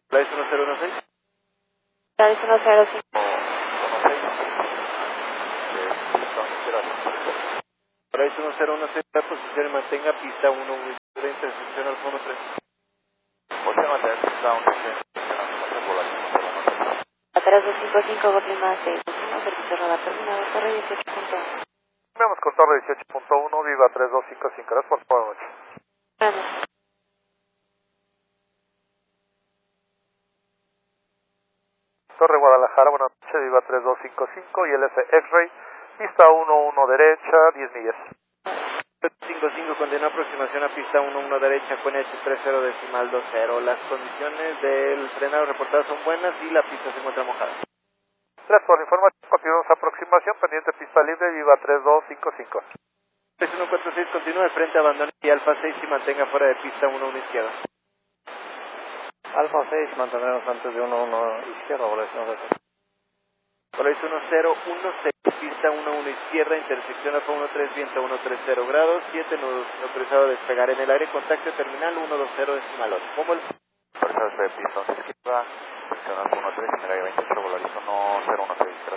Volaris 1016. Volaris 105. 16. Volaris 1016, la posición y mantenga pista 1, de intersección al fondo 3. Posición mantener pista 1, Volaris 1016. A 3255, Gotlima 6, servicio radar terminado, torre 18.1. Veamos con torre 18.1, Viva 3255, gracias por la noche. Gracias. Torre Guadalajara, buenas noches, Viva 3255 y LS X-Ray, pista 11 derecha, 10 millas. 55, continúa aproximación a pista 11 derecha con H30 decimal 20. Las condiciones del frenado reportadas son buenas y la pista se encuentra mojada. Gracias por la información, continuamos aproximación, pendiente pista libre, Viva 3255. 3146, continúa de frente, abandone y Alfa 6 y mantenga fuera de pista 11 izquierda. Alfa 6, mantendremos antes de 11 izquierda, Volaris 1016. Volaris 1016, pista 11 izquierda, intersección Alfa 13, viento 130 grados, 7 nudos, autorizado a despegar en el aire, contacto terminal 120 decimal 8. ¿Cómo el? Fuerzas de pista 11 izquierda, sección Alfa 13, en el área 28, Volaris 1016.